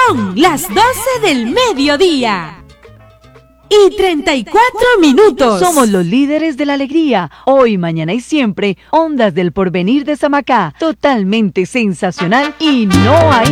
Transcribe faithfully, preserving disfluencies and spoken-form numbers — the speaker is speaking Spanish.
Son las doce del mediodía. Y treinta y cuatro minutos. Somos los líderes de la alegría. Hoy, mañana y siempre. Ondas del Porvenir de Samacá. Totalmente sensacional y no hay